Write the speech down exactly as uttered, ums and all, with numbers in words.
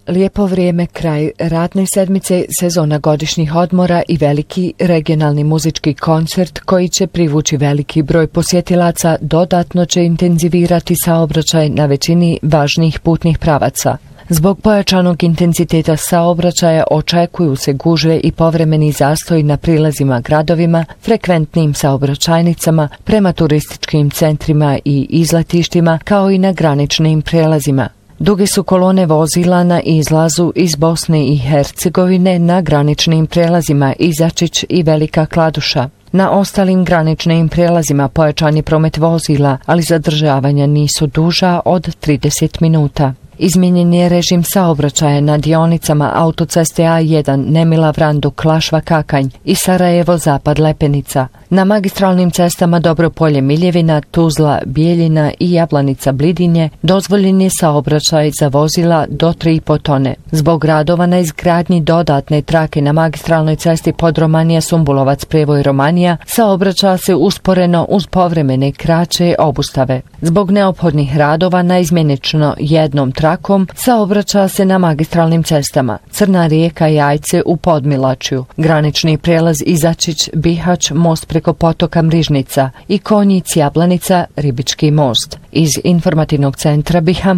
Lijepo vrijeme, kraj ratne sedmice, sezona godišnjih odmora i veliki regionalni muzički koncert koji će privući veliki broj posjetilaca dodatno će intenzivirati saobraćaj na većini važnih putnih pravaca. Zbog pojačanog intenziteta saobraćaja očekuju se gužve i povremeni zastoj na prilazima gradovima, frekventnim saobraćajnicama, prema turističkim centrima i izletištima, kao i na graničnim prijelazima. Duge su kolone vozila na izlazu iz Bosne i Hercegovine na graničnim prijelazima Izačić i Velika Kladuša. Na ostalim graničnim prijelazima pojačan je promet vozila, ali zadržavanja nisu duža od trideset minuta. Izmijenjen je režim saobraćaja na dionicama autoceste A jedan Nemila Vrandu Klašva Kakanj i Sarajevo Zapad Lepenica. Na magistralnim cestama Dobropolje Miljevina, Tuzla Bijeljina i Jablanica Blidinje dozvoljen je saobraćaj za vozila do tri i po tone. Zbog radova na izgradnji dodatne trake na magistralnoj cesti Podromanija Sumbulovac Prevoj Romanija saobraća se usporeno uz povremene kraće obustave. Zbog neophodnih radova na izmjenično jednom trakom saobraća se na magistralnim cestama Crna Rijeka Jajce u Podmilačju, granični prijelaz Izačić Bihać, most preko potoka Mrižnica i Konjic Jablanica Ribički most. Iz informativnog centra Biham